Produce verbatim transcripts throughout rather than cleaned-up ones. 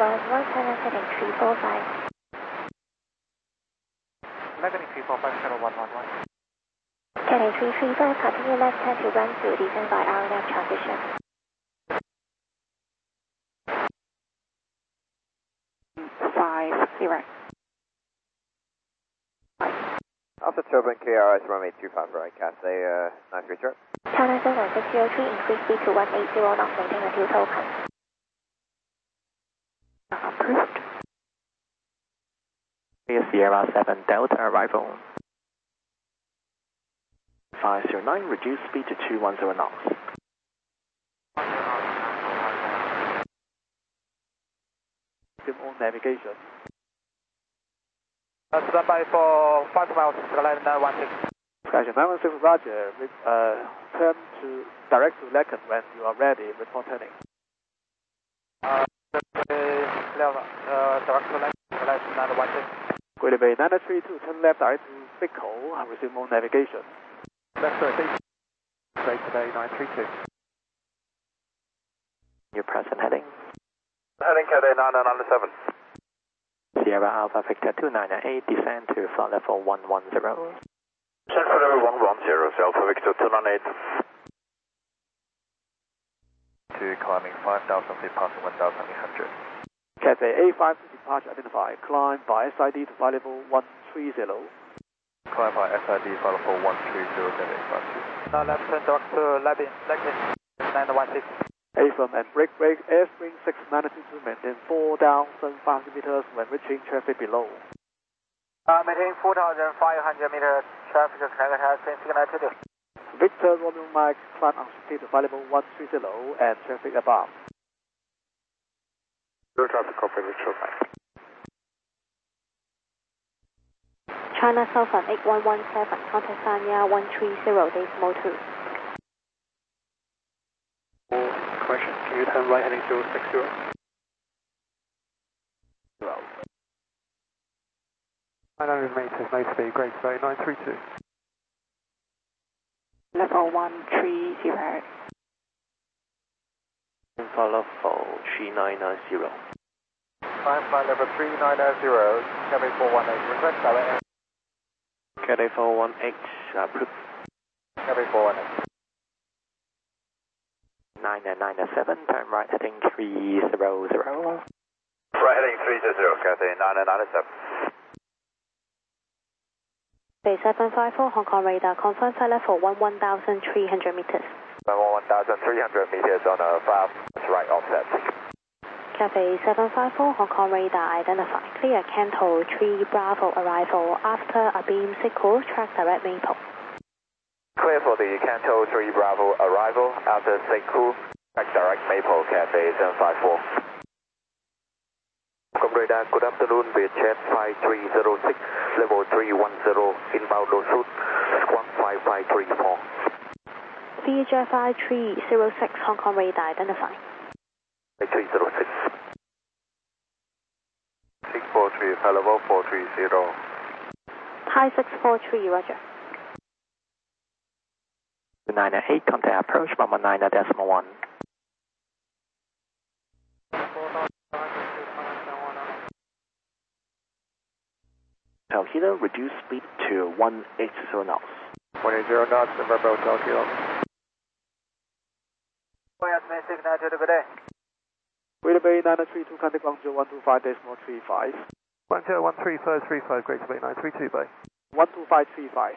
one one seven heading three four five. Heading three four five, channel one one one. Heading three three five, continue left hand to run through descent by R N F transition. five zero. Alpha Turbine K R S runway two five right, Cathay uh, nine three zero. China seven six zero three, increase speed to one eight zero knots, maintain until token. Approved. Sierra seven Delta arrival. five zero nine, reduce speed to two one zero knots. On navigation. Uh, stand by for five miles, Skyline nine one six. Skyline nine one six, Roger. With, uh, turn to direct to Lacan when you are ready. Report turning. Uh, uh, direct to Lacan, Skyline nine one six. Great Bay nine three two, turn left direct to Bickle. Resume on navigation. Left rotation. Great Bay nine three two. Your present heading. Heading Cathay nine nine seven. Sierra Alpha Victor two nine eight, descend to flight level one one zero. Descend for level one one zero, Alpha Victor two nine eight. To climbing five thousand feet past one thousand eight hundred. Cathay A five to departure identified. Climb by S I D to flight level one three zero. Climb by S I D flight level one three zero, Cathay five two. Now left turn direct to Labin, Lakin nine one six. A firm and brake brake, airspring six ninety two, maintain four thousand five hundred meters when reaching traffic below. Uh, maintain four thousand five hundred meters, traffic connect has been signal to the. Victor Romeo Mike, climb unrestricted to flight level one three zero and traffic above. Zero traffic, copy Victor Mike. China Southern eight one one seven, contact Sanya one three zero, decimal two. Correction, can you turn right heading zero six zero? Zero. nine hundred meters, no speed, Great Bay nine three two. Level one three zero. For level three nine nine zero. Climb flight level three nine nine zero, Cathay four one eight, request direct. Cathay four one eight, approved. Cathay four one eight. nine nine seven, turn right heading three zero zero. Right heading three zero zero, Cathay nine nine seven. Bay seven five four, Hong Kong radar, confirm flight level one one thousand three hundred meters. Level one thousand three hundred meters on a fast right offset. Cathay seven five four, Hong Kong radar identified. Clear Canto three Bravo arrival after a beam signal, track direct Maple. Clear for the Canto three Bravo arrival after Sekou, track direct Maple, Cathay seven five four. Hong Kong radar, good afternoon, Vietjet five three zero six, level three one zero, inbound route, squawk five five three four. Vietjet five three zero six, Hong Kong radar identified. five three zero six. six four three, level four three zero. Hi six four three, roger. nine eight, contact approach, Mama nine decimal one. Tokyo, reduce speed to one eight zero knots. one eight zero knots, November Tokyo. Signal to the good day. Great Bay nine three two, contact Guangzhou one two five decimal three five. one zero one three five three five, Great Bay nine three two, Bay. one two five three five.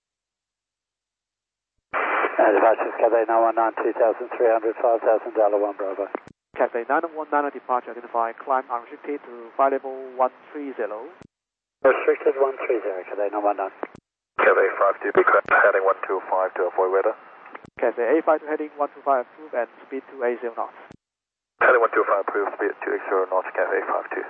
Uh, departure Cathay nine one nine, two thousand three hundred, five thousand, Delta one Bravo. Cathay nine one nine, departure identified, climb unrestricted to flight level one three zero. Restricted one three zero, Cathay nine one nine. Cathay five two, heading one two five to avoid weather. Cathay A five to heading one two five approved and speed two eight zero knots. Heading one two five approved, speed two eight zero knots, Cathay five two.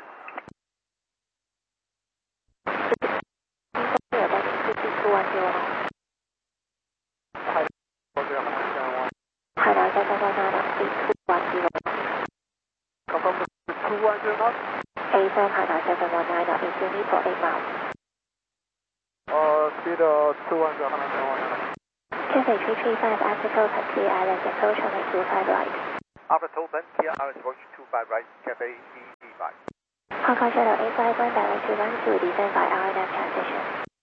Confirm two one zero knots. A seven Hana seven one nine up, is unit for eight miles. Uh, speed uh, two one zero, Hana seven one nine. Cathay three three five, after total, clear island, approach on two five right. After total, clear island, approach two five right, Cathay E E. five. Hong Kong Shuttle eight five one direct to one two, descend by R N F transition.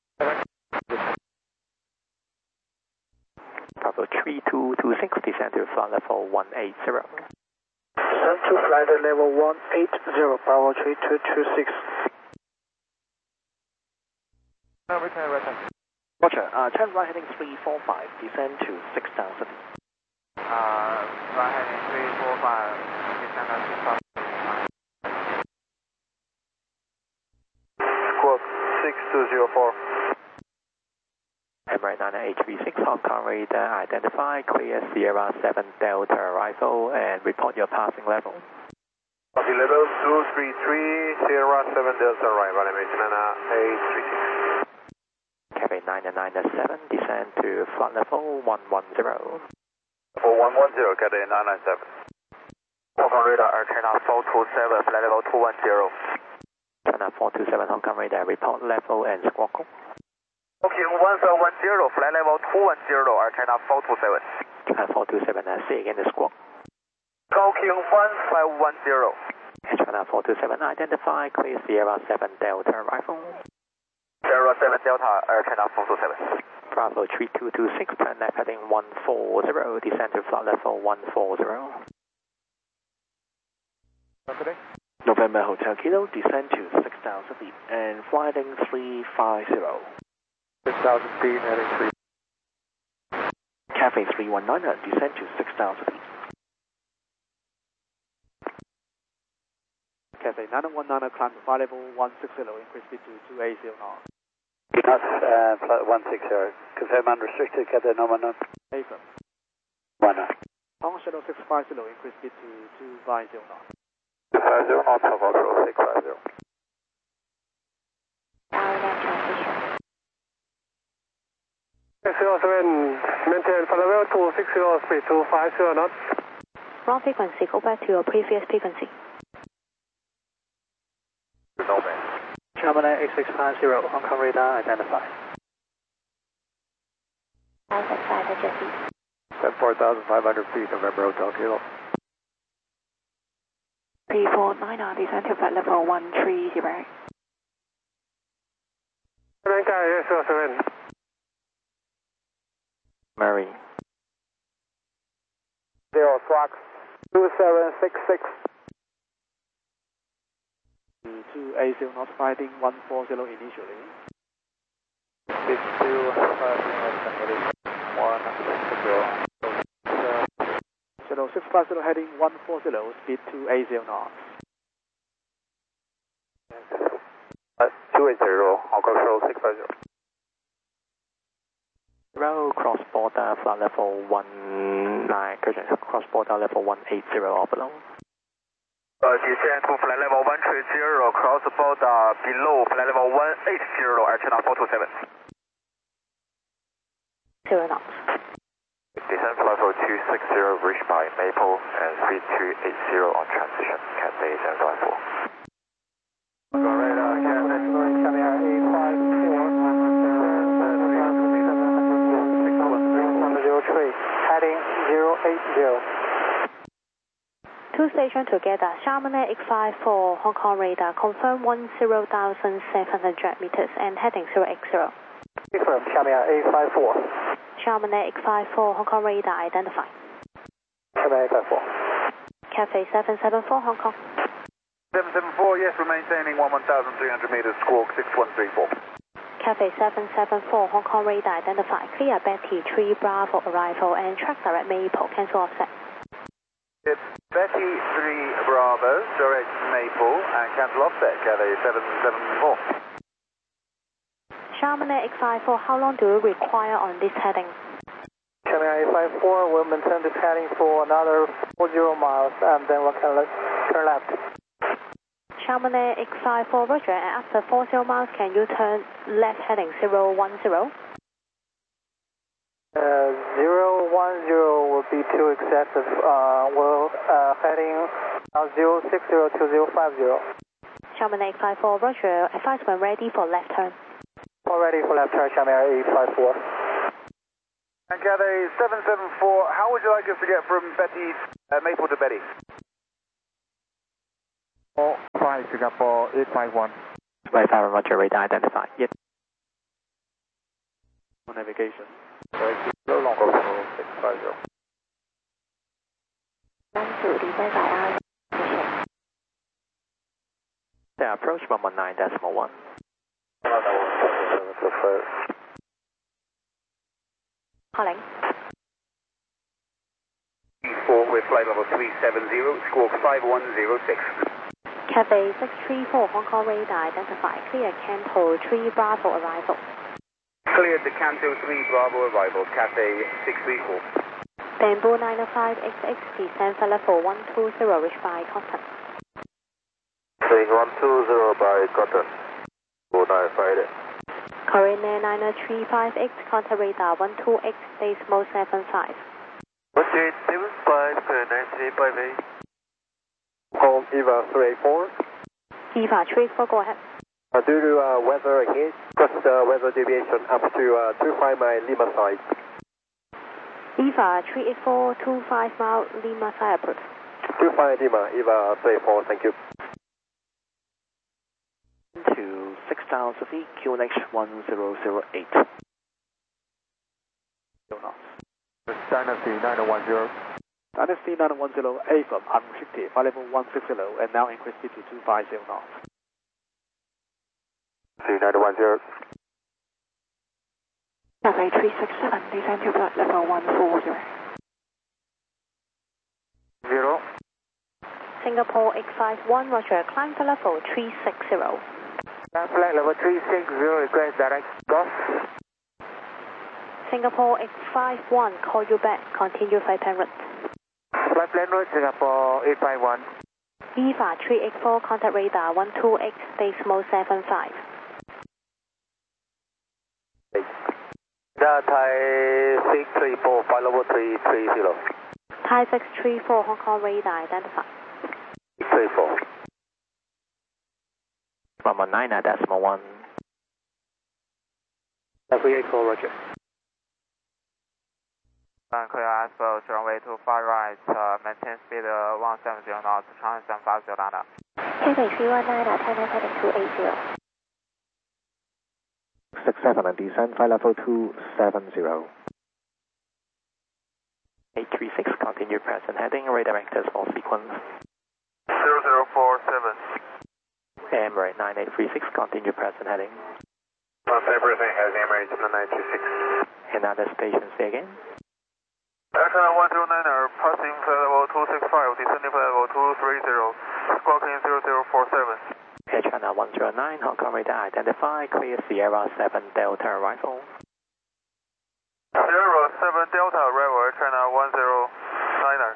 Bravo three two two six, descend to flight level one eight zero. Descend to flight level one eight zero, Bravo three two two six. Uh, return, return. Roger, uh, turn right heading three four five, descend to six thousand. Uh, right heading three four five, descend at six thousand. Squawk six two zero four. Emirates nine eight three six, Hong Kong radar identify, clear Sierra seven Delta arrival and report your passing level. Copy level two three three, Sierra seven Delta arrival, Emirates nine eight three six. Cafe nine nine seven, descend to flight level one one zero. For one one zero, Cafe nine nine seven. Hong Kong radar, Air China four two seven, flight level two one zero. China four two seven, Hong Kong radar, report level and squawk code. Okay, one five one zero, flight level two one zero, Air China four two seven. China four two seven, uh, say again the squawk. Talking one five one zero. China four two seven, identify, clear Sierra seven Delta arrival. Sierra seven Delta, Air China four two seven. Bravo three two two six, turn left heading one four zero, descend to flight level one four zero. Okay. November Hotel Kilo, descend to six thousand feet and fly heading three five zero. six thousand feet, heading three. Cafe three one nine, descend to six thousand feet. Cafe nine one nine, climb to flight level one six zero, increase speed to two eighty knots. Knots, uh, flight one six zero. Confirm unrestricted, Cathay nine one nine. Affirm. one nine. Hong Kong Shuttle six five zero, increase speed to two fifty knots. two five zero knots, Alpha Control six five zero. R N F transition. six zero seven, maintain flight level two six zero, speed two five zero knots. Wrong frequency, go back to your previous frequency. No man. Gemini eight six five zero, Hong Kong radar identified. Thousand five hundred feet. At four thousand five hundred feet, November Hotel Kilo. three four nine, descend to flight level one three zero. eight zero seven. Mary. Zero, Fox two seven six six. two eighty knots, fighting one four zero initially. six two five zero, one six zero. Shuttle six five zero heading one four zero, speed two eighty knots. Uh, two eighty, Hong Kong Shuttle six five zero. Zero, cross border, flight level one nine, cross border level one eight zero or below. Uh, descend to flight level one three zero, cross border below flight level one eight zero, Air China four two seven. Zero knots. Descend flight level two six zero, reached by Maple and speed two eighty on transition, Cathay seven five four. Radar, Cathay coming out eight five four. Heading zero eight zero. Two stations together, Chamonix X five four, Hong Kong radar, confirm one zero thousand seven hundred meters and heading zero eight zero. Confirm, Chamonix eight five four. Chamonix X five four, Hong Kong radar identified. Chamonix eight five four. Cafe seven seven four, Hong Kong. seven seven four, yes, we're maintaining one thousand three hundred meters, squawk six one three four. Cafe seven seven four, Hong Kong radar identified. Clear Betty three Bravo arrival and track direct Maple, cancel offset. It's Betty three Bravo, direct Maple, and cancel offset, Cathay seven seven four. Chamonix X five four, how long do you require on this heading? Chamonix eight five four, we'll maintain this heading for another forty miles, and then we'll turn left. Chamonix X five four, roger, and after forty miles, can you turn left heading zero one zero? Uh, zero one zero will be too excessive. Uh, we're uh, heading uh, zero six zero to zero five zero. Chamonix X five four, roger, advise when ready for left turn. All ready for left turn, Chamonix eight five four. And Cathay seven seven four, how would you like us to get from Betty, uh, Maple to Betty? Oh, fine. five, Singapore eight five one. Right five, Roger, radar identified. Yep. Navigation. Low long go six five zero. The approach one one nine decimal one. Calling. four with flight level three seven zero, squawk five one zero six. Cathay six three four, Hong Kong radar identified. Clear Canto three Bravo arrival. Cleared the Canto three Bravo arrival, Cathay six three four. Bamboo nine oh five X X, descend flight level one two zero, reach by Cotton. Saying one two zero by Cotton. four nine five. Korean Air nine oh three five X, contact radar one two X, decimal seven five. one eight seven five, nine three five eight. Home Eva three eight four. Eva three eight four, go ahead. Uh, due to uh, weather ahead, just uh, weather deviation up to uh, two five mile Lima side. Eva three eight four, two five mile Lima side approved. two five Lima, Eva three eight four, thank you. To six thousand feet, Q N H one zero zero eight. Dynasty nine oh one zero. Dynasty nine one zero, A from unrestricted, flight level one sixty and now increased to two five zero knots. nine one zero. Cathay three six seven, descend to flight level one four zero. Zero. Singapore X five one, Roger, climb to level three six zero. Flight level three six zero, request direct Golf. Singapore X five one, call you back, continue flight plan route. Flight plan route Singapore eight five one. Eva three eight four, contact radar one two X, decimal seven five. Yeah, Thai six three four, flight level three three zero. Thai six three four, Hong Kong radar identified. six three four. one one nine decimal one. three eight four, Roger. Clear asphalt, runway two five right, uh, maintain speed uh, one seven zero knots, Chang'an seven five zero Lana. Cathay three one nine, China heading two eight zero. six seven and descend flight level two seven zero. eight three six, continue present heading, redirect decimal sequence. zero zero four seven. Emirates nine eight three six, continue present heading. One everything has Emirates nine two six. Another station, say again. Aircraft one zero nine er, passing flight level two six five, descending flight level two three zero, squawking zero zero four seven. Air China one zero nine, Hong Kong radar identified, clear Sierra seven Delta arrival. Sierra seven Delta arrival, Air China one zero nine er.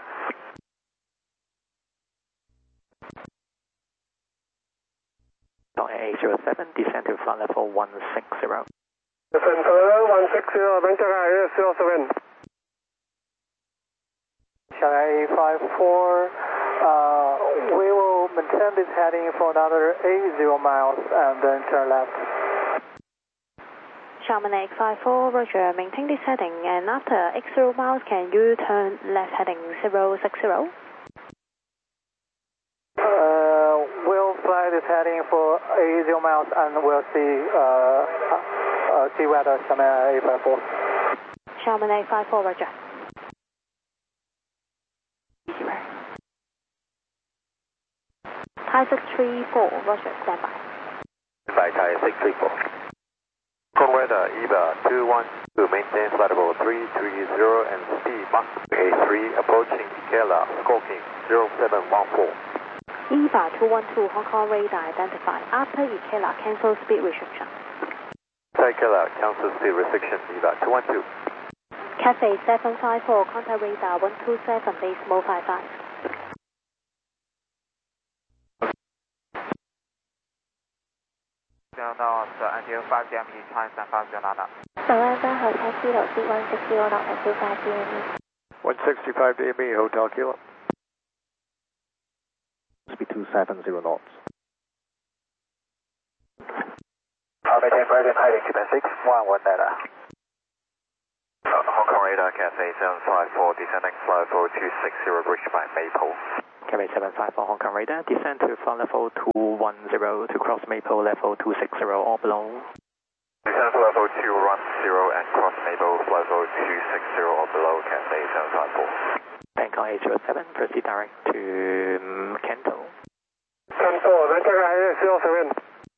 eight zero seven, descend to flight level one six zero. Descend to one six zero, Ventura zero seven. Shanghai five four, uh, we will maintain this heading for another eight zero miles and then turn left. Xiamen X five four, Roger, maintain this heading, and after X zero miles, can you turn left heading zero six zero? Uh, we'll fly this heading for eight zero miles and we'll see, uh, uh, see weather, Xiamen A five four. Xiamen A five four, Roger. Thai six three four, Roger, stand by. By Thai six three four. Hong Kong weather, Eva two one two, maintain flight level three three zero and speed Mach A three, approaching Ikela, squawking zero seven one four. Eva two one two, Hong Kong radar identified. After Ikela, cancel speed restriction. Thai Ikela, cancel speed restriction, Eva two one two. Cathay seven five four, contact radar one two seven, decimal five five. zero knots until five P M each time, seven five zero Lana. Surrender Hotel Kilo, seat one six zero knots until five P M. one sixty-five D M E, Hotel Kilo. Speed two seven zero knots. Maintain present heading, Japan six one one nine. Hong Kong radar, Cathay seven five four, descending flight level two six zero, reached by Maple. Cathay seven five four Hong Kong radar, descend to flight level two one zero to cross Maple level two six zero or below. Descend to level two one zero and cross Maple flight level two six zero or below, Cathay seven five four. Bangkok eight zero seven, proceed direct to um, Kanto. Kanto, Bangkok eight zero seven.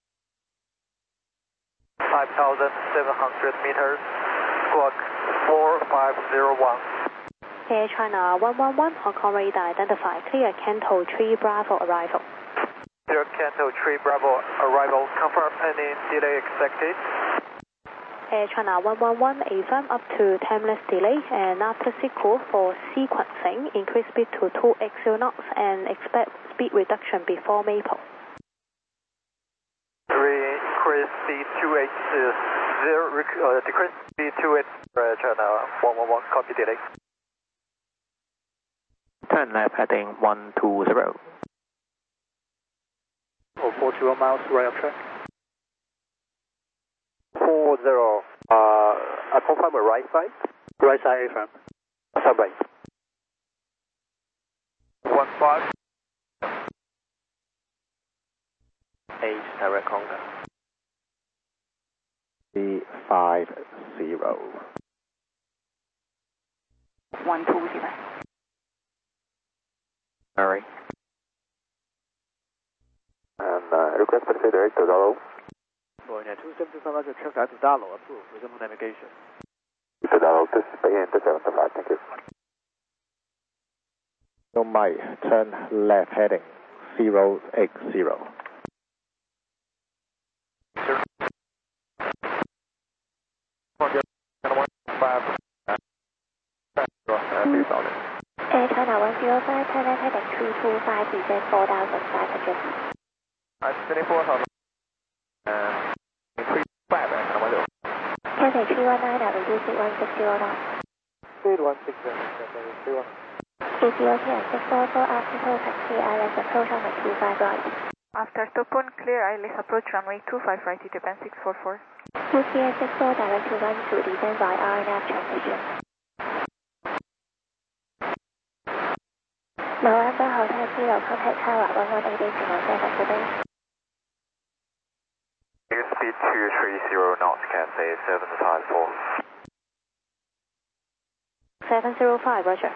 five thousand seven hundred meters, squawk four five zero one. Air China one one one, Hong Kong radar identified, clear Kanto three Bravo arrival. Clear Kanto three Bravo arrival, confirm any delay expected. Air China one one one, affirm up to ten minutes delay, and after sequel for sequencing, increase speed to two X zero knots and expect speed reduction before Maple. three, increase speed two eight zero, uh, decrease speed two eight, Air China one one one, copy delay. Turn left heading one two zero. Oh, forty-one miles, right of track. four zero, uh, I confirm a right side. Right side, affirm. Sub right. one five. eight, direct contact. three five zero. one two zero. Murray. And uh, request proceed direct to Dalo. Boeing two seven two five, check out to Dalo, approved, resume navigation. To Dalo, this is Beijing two seven two five, thank you. No Mike, turn left heading zero eight zero. Air China one zero five, turn left heading three two five, descend four thousand five hundred feet. I twenty-four thousand. Uh, three five, and one zero. Cathay three one nine, now reduce it one six zero knots. Speed one six zero, Cathay three one. A zero ten, six four four, after toll taxi, islands approach runway two five right. After stop on clear, islands approach runway two five right to Japan six four four. two C S six four, direct to run to descend by R N F transition. November Hotel Zero, contact tower one one eight eight zero seven for base. Speed two three zero knots, Cathay seven five four. seven zero five, roger.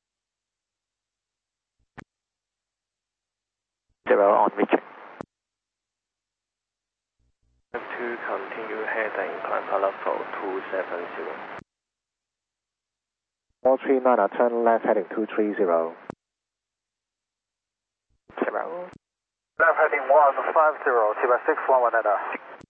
Zero on reaching. To continue heading, climb level two seven zero. four three nine, turn left heading two three zero. Zero. Left heading one five zero, Tibet six one one nine.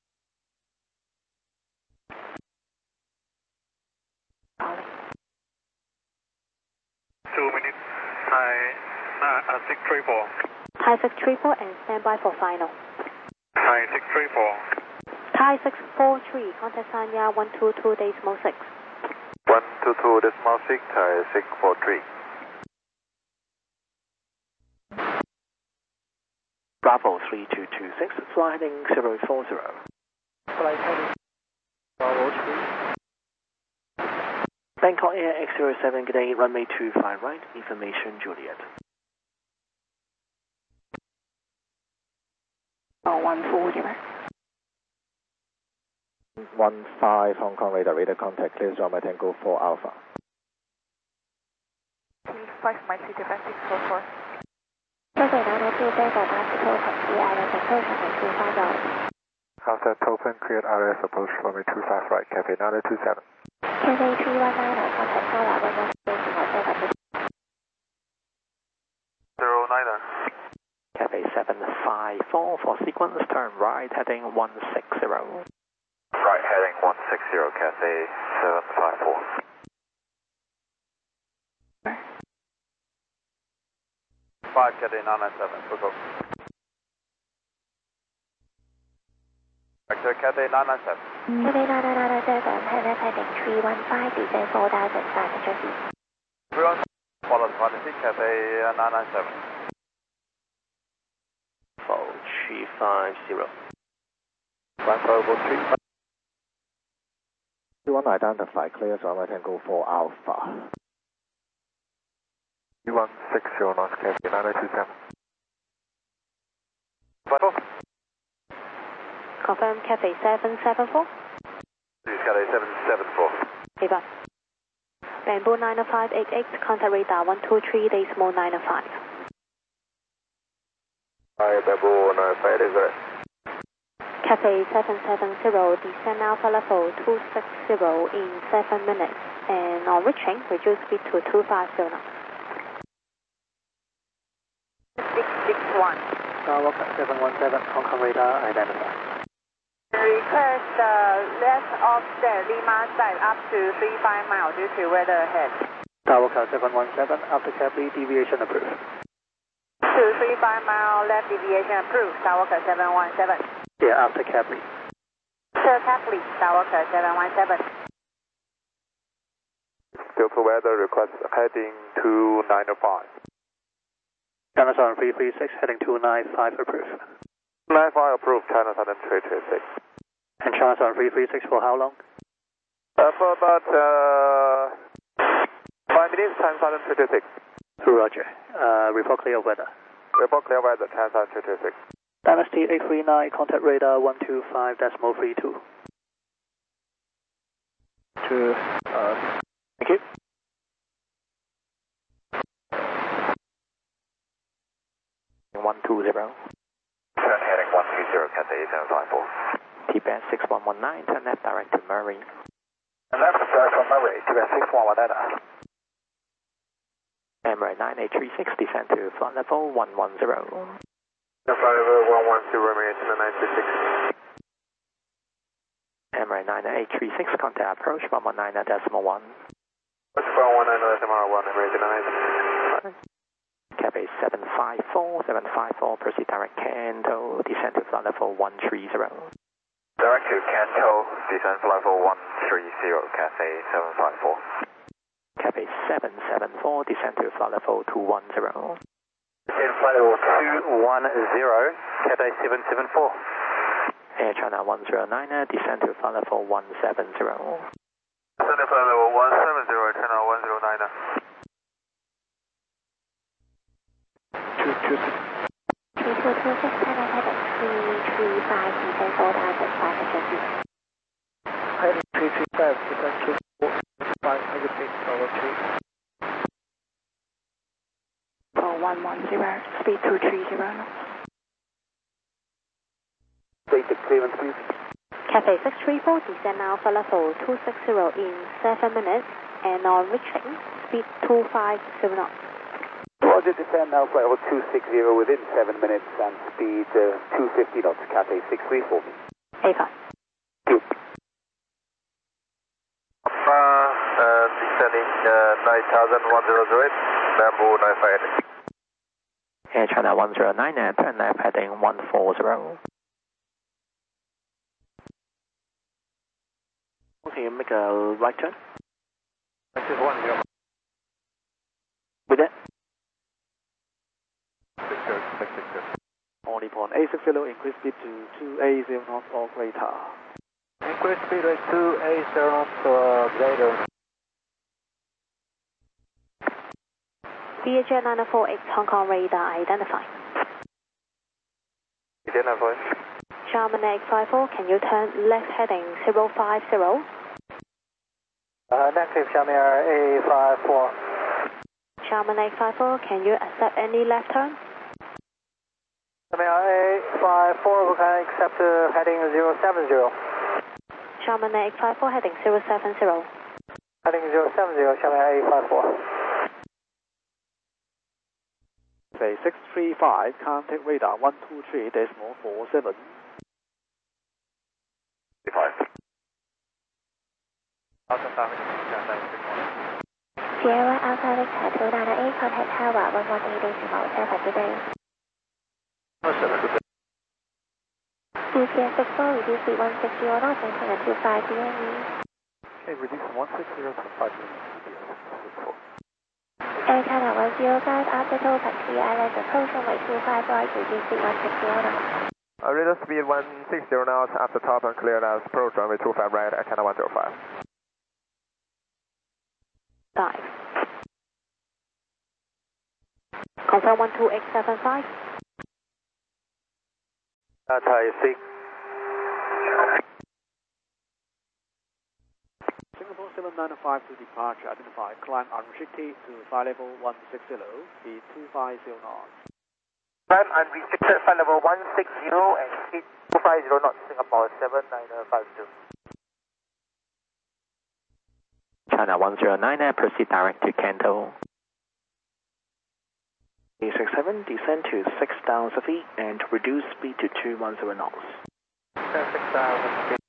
Two minutes, high, uh, six three four. High six three four and stand by for final. High six three four. Thai six four three, contact Sanya one two two decimal six. one two two decimal six, Thai six four three. Bravo three two two six, fly heading zero four zero. Flight heading Bravo three. Bangkok Air X zero seven, good day, runway two five right, information Juliet. Oh, one four zero. one five Hong Kong radar, radar contact, clear Lima Tango four Alpha. five miles to Japan six four four. Cathay nine oh two, Bangkok, after toll taxi, islands approach runway two five right. After Topen, cleared R S approach runway two five right, Cathay nine two seven. Cathay three one nine, contact tower one one eight decimal seven. Zero niner. Cathay seven five four for sequence, turn right heading one six zero. Right heading one six zero, Cathay seven five four. five Cathay nine nine seven, we'll go. Vector Cathay nine nine seven. Cathay nine nine seven, turn left heading three one five, descend four thousand five hundred feet. three one five, follow twenty-six, Cathay nine nine seven. For three five zero. One four three. two one identify, clear runway Tango four Alpha. one sixty knots, Cathay nine two seven. Confirm Cathay seven seven four. This is Cathay seven seven four. Eva. Bamboo nine five eight eight, contact radar one two three decimal nine five. Hi, Bamboo nine five eight eight. Cathay seven seven zero, descend Alpha level two six zero in seven minutes, and on reaching, reduce speed to two five zero knots. six six one. Tower seven one seven, Hong Kong radar identified. Request uh, left offset Lima side up to three five miles due to weather ahead. Tower seven one seven, after Capri, deviation approved. two three five mile left deviation approved, Tower seven one seven. Yeah, after Capri. Sir Capri, Tower seven one seven. Still to weather request heading two nine five. China Southern three three six, heading two nine five approved. nine five approved, China Southern three three six. And China Southern three three six for how long? Uh, for about uh, five minutes, China Southern three three six. Roger. Uh, report clear of weather. Report clear weather, China Southern three three six. Dynasty eight three nine, contact radar one two five decimal three two. To, uh, thank you. one two zero. Turn heading one two zero, Cathay seven five four. T-band six one one nine, turn left direct to Murray. And left direct from Murray, T-band six one one nine. Emirates nine eight three six, descend to flight level one one zero. Flight level one one zero, Emirates nine three six. Emirates nine eight three six, contact approach one one nine decimal one. What's one one nine decimal one, Emirates nine? Cathay seven five four, seven five four, proceed direct Canto, descend to flight level one three zero. Direct to Canto, descend flight level one three zero, Cathay seven five four. Cathay seven seven four, descend to flight level two one zero. In flight level two one zero, Cathay seven seven four. Air China one zero nine, descend to flight level one seven zero. Descend to flight level one seven zero, China one zero nine. two two six. two two two six, China heading three three five, descend four thousand five hundred feet. Heading three three five, descend to five hundred feet, over two. For one one zero, speed two three zero knots. Basic clearance, please. Cathay six three four, descend Alpha level two six zero in seven minutes, and on reaching, speed two five zero knots. Roger, descend now flight level two six zero within seven minutes and speed uh, two fifty knots, Cathay six three four. Ava. Two. Alpha, uh, descending uh, nine thousand one hundred, Bamboo nine five eight. Air China one zero nine, turn left heading one four zero. Okay, make a right turn. This is one zero. With that, Victor, Victor. only point eight six zero, increase speed to two eighty knots or greater. Increase speed is two eighty knots or greater. V H nine four eight, Hong Kong radar identified. Identify. Charman eight five four, can you turn left heading zero five zero? Uh, negative, Xiaomi A five four. Charman eight five four, can you accept any left turn? Xiaomi A five four, we can accept uh, heading zero seven zero. Charman eight five four, heading zero seven zero. Heading zero seven zero, Xiaomi A five four. Say six three five, contact radar one two three decimal four seven. Five. Sierra Alpha Victor two nine eight, contact tower one one eight decimal seven today. D P S six four, reduce speed one six zero knots, maintain at two five zero. Okay, reduce one six zero to five zero. Air China one zero five, after toll taxi island approach runway two five right, reduce speed one six zero knots. Uh, radar speed one six zero knots after top and clear as approach runway two five right at China one zero five. Confirm one two X seven five. Uh, Thai six. Singapore seven nine five to departure, identify, climb unrestricted to flight level one sixty, speed two fifty knots. Climb unrestricted, flight level one sixty and speed two fifty knots, Singapore seven nine five two. China one zero nine, proceed direct to Canto. A six seven, descend to six thousand feet and reduce speed to two one zero knots. six thousand feet.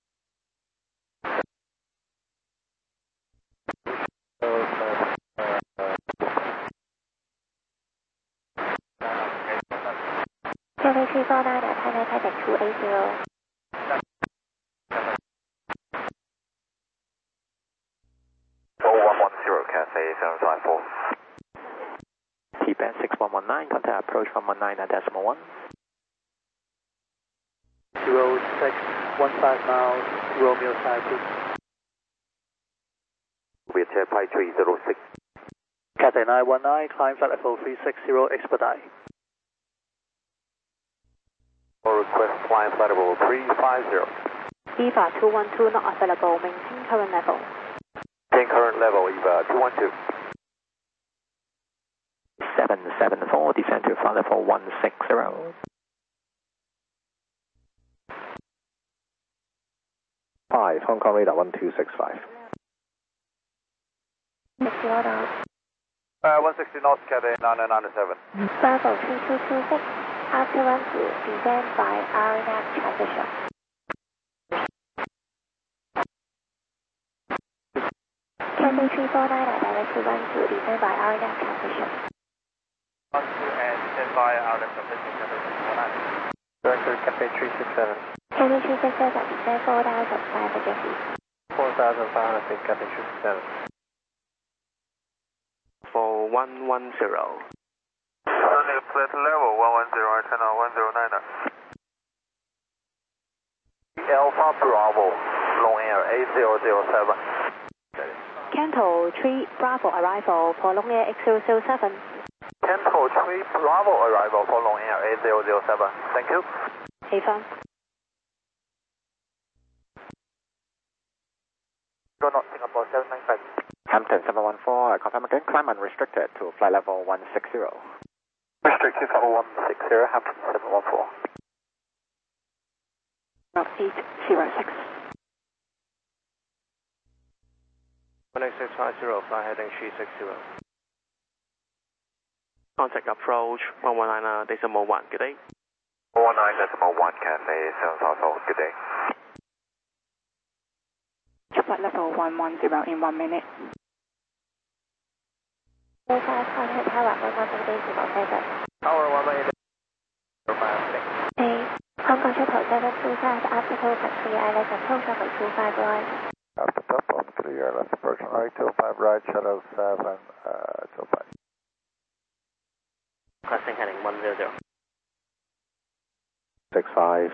Cathay three four nine at Thailand Taipei two eighty. four one one zero, Cathay seven five four. T-band six one one nine, contact approach one one nine at decimal one. zero six one five miles, Romeo Cyprus. We're Pi three zero six. Cathay nine one nine, climb flight level three sixty, expedite. Request climb flight level three fifty. E V A two one two not available, maintain current level. Maintain current level, E V A two one two. seven seven four, descend to flight level one sixty. five, Hong Kong radar one two six five. sixty knots. Uh, one sixty knots, Cathay nine nine seven. Bravo three two two six, after run to descend by R N F transition. Cathay three four nine at direct to run to descend by R N F transition. Run to and descend by R N F transition, Cathay three four nine. Director Cathay three six seven. Cathay three six seven, descend four thousand five hundred feet. four thousand five hundred feet, Cathay three six seven. For one one zero. Running flight level one one zero, channel one zero nine. Alpha Bravo, long air eight zero zero seven. Canto three Bravo arrival for long air X zero zero seven. Canto three Bravo arrival for long air eight zero zero seven. Thank you. Affirm. Not Singapore seven nine five. Hampton seven one four, confirm again, climb unrestricted to flight level one sixty. Restricted level one sixty, Hampton seven one four. eight zero six. one eight six five zero, fly heading three sixty. Contact approach one one nine decimal one, good day. one one nine decimal one, Cathay seven five four, good day. Flight level one one zero in one minute. Tower one one eight decimal seven. Tower one one eight. Hey, Hong Kong Shuttle seven two five, after top at three islands approach runway two five right. After top of three islands approach runway two five right, shuttle seven, uh, two five. Crossing heading one zero zero. six five.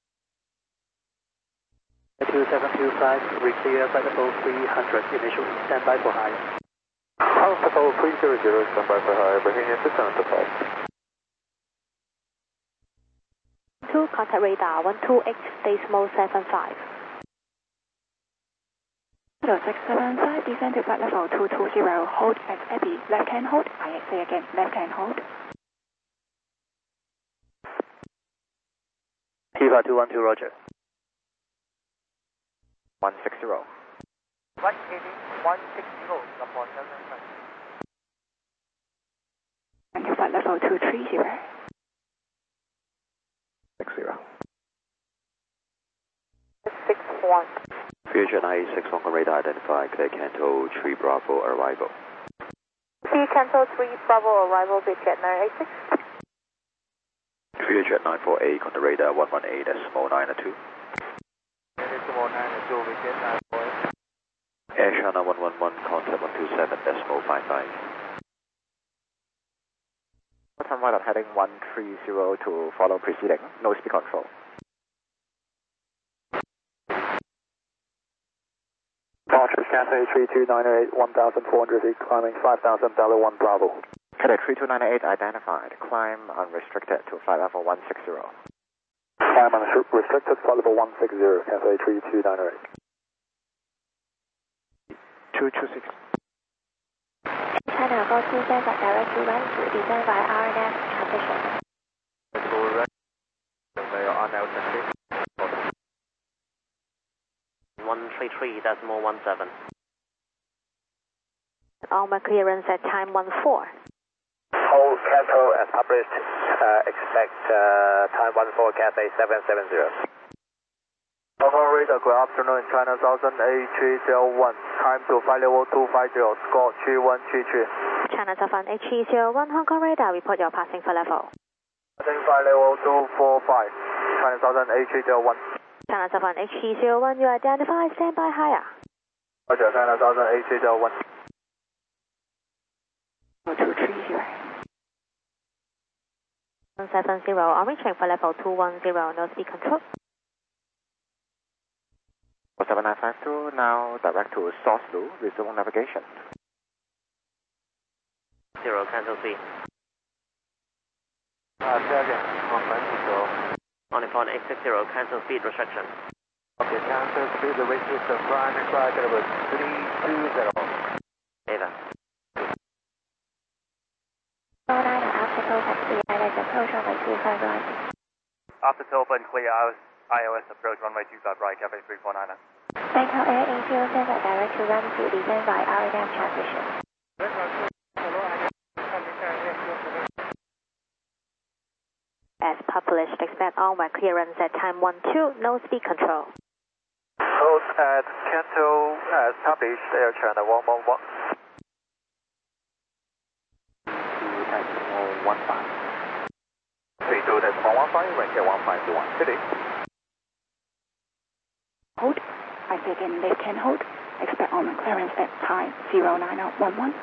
two seven two five, re-clear flight level three hundred, initial standby for high. House level three zero zero, standby for high, Bahamian to seven two five. two, contact radar one two X decimal seven five. zero six seven five, descend to flight level two two zero, hold at Abbey, left hand hold, I say again, left hand hold. T V A two one two, roger. one sixty. one eighty, one sixty, Singapore seven nine five. And to flight level two three zero. six zero. six one. Future nine six Hong Kong radar identified, clear Canto three Bravo arrival. See Canto three Bravo arrival, Vietjet nine eight six. Future nine four eight on the radar one one eight decimal nine two. Decimal nine two, Vietjet nine four eight. Air China one one one, contact one two seven decimal five five. Time right at heading one three zero to follow preceding, no speed control. Departure Cathay three two nine eight, one thousand four hundred feet, climbing five thousand, Delta one Bravo. Cathay three two nine eight identified. Climb unrestricted to flight level one six zero. Climb unrestricted, flight level one six zero, Cathay three two nine eight. two two six. China four two seven, direct to one two, descend by R N S transition. one three three decimal one seven. Onward clearance at time one four. Hold cancel as published. Uh, expect uh, time one four Cathay seven seven zero. Tower radar, good afternoon, China Southern A three zero one. Time to flight level two five zero, score three one three three. China Southern A three zero one, Hong Kong radar, report your passing flight level. Passing flight level two four five. China Southern A three zero one. China Southern A three zero one, you identify, stand by higher. Roger, China Southern A three zero one. two three zero. one seven zero, on reaching flight level two one zero, no speed control. seven nine five two, now direct to Source-Lu, resume navigation. Zero, cancel speed. Uh, say again, on zero. On point eight six zero, cancel speed restriction. Okay, cancel speed, the range is the prime flight level three two zero. Ava. four nine, optical taxi, island approach runway two five right. Optical open, clear I O S approach runway two five right, Cathay three four nine. Bangkok Air eight zero seven, direct to one two, descend by R N S transition. As published, expect onward clearance at time one two, no speed control. Hold at Canto as published, Air China one one one. two decimal one five. three two decimal one five, range at one five two one, city. Hold. I begin left hand hold. Expect on clearance at time zero nine one one.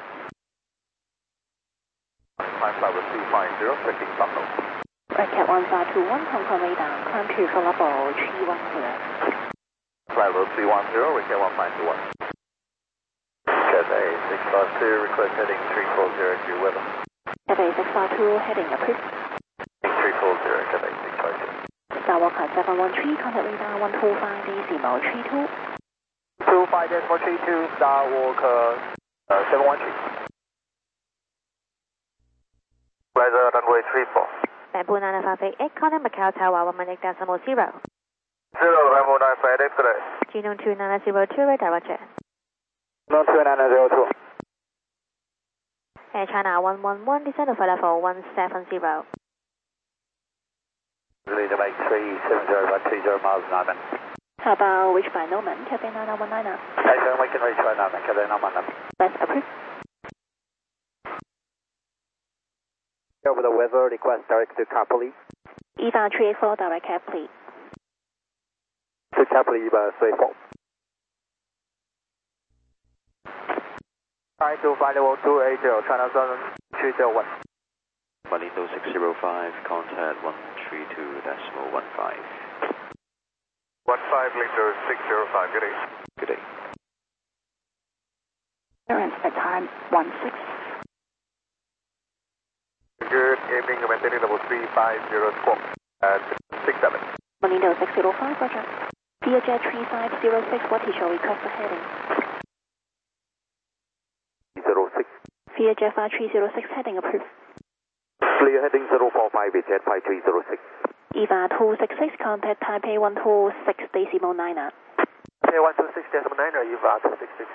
Time level two five zero, checking Buffalo. Cat one five two one, Hong Kong radar, climb to flight level three one zero. Flight level three one zero, range at one five two one. Cathay six five two, request heading three four zero, due weather. Cathay six five two, heading approved. three four zero, Cathay six five two. Skywalker seven one three, contact radar one two five decimal three two. two five decimal three two, Skywalker uh, seven one three. Weather runway three four. Bamboo nine five eight eight, contact Macau Tower one eight decimal zero. Zero, Bamboo nine five eight, today. Genome two nine zero two, radar roger. Genome two nine zero two. Air China one one one, descend to flight level one seven zero. Leader make three seven zero one two zero miles an hour. How about reach by Norman, Cathay nine one nine. Okay, we can reach by Norman, Cathay nine one nine. That's approved. Over the weather, request direct to Kapoli. Eva three eight four, direct Kapoli. To Kapoli, Eva three four. Trying to flight level two eight zero, China Southern three zero one. Malindo six zero five, contact one three two decimal one five. one five Lindo six zero five, good day. Good day. Clearance at time one six. Good evening, maintaining level three five zero squawk at six seven. Malindo six zero five, roger. Viajet three five zero six, what is your request for heading? zero six. Viajet five three zero six, heading approved. Clear heading zero four five, Viajet five three zero six. Eva two six six, contact Taipei one two six decimal nine. Taipei one two six decimal nine, Eva two six six.